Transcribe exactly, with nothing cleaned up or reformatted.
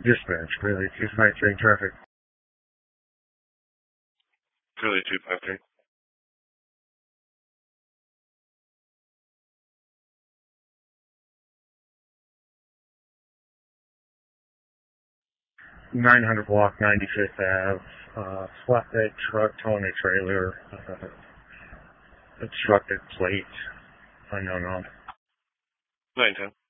Dispatch, really, two five three traffic. Really, two five three. nine hundred block, ninety-fifth Ave, uh, flatbed truck towing a trailer, uh, obstructed plate, unknown on. nine ten.